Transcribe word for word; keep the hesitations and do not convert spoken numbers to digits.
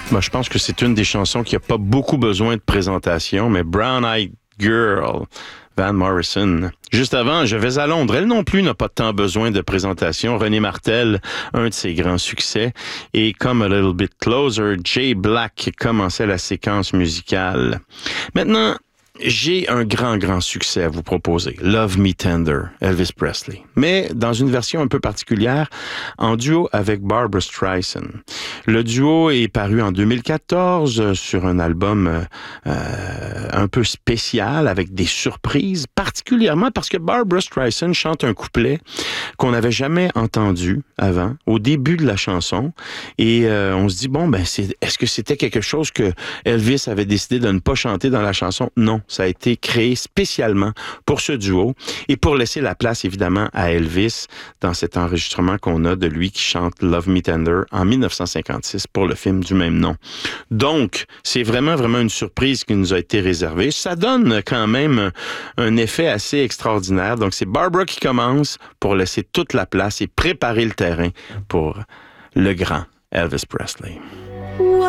Moi, je pense que c'est une des chansons qui n'a pas beaucoup besoin de présentation, mais Brown Eyed Girl, Van Morrison. Juste avant, Je vais à Londres. Elle non plus n'a pas tant besoin de présentation. René Martel, un de ses grands succès. Et Come a Little Bit Closer, Jay Black commençait la séquence musicale. Maintenant, j'ai un grand, grand succès à vous proposer. Love Me Tender, Elvis Presley. Mais dans une version un peu particulière, en duo avec Barbra Streisand. Le duo est paru en deux mille quatorze sur un album euh, un peu spécial avec des surprises, particulièrement parce que Barbra Streisand chante un couplet qu'on n'avait jamais entendu avant, au début de la chanson. Et euh, on se dit, bon, ben, c'est, est-ce que c'était quelque chose que Elvis avait décidé de ne pas chanter dans la chanson? Non. Ça a été créé spécialement pour ce duo et pour laisser la place, évidemment, à Elvis dans cet enregistrement qu'on a de lui qui chante Love Me Tender en dix-neuf cent cinquante-six pour le film du même nom. Donc, c'est vraiment, vraiment une surprise qui nous a été réservée. Ça donne quand même un effet assez extraordinaire. Donc, c'est Barbra qui commence pour laisser toute la place et préparer le terrain pour le grand Elvis Presley.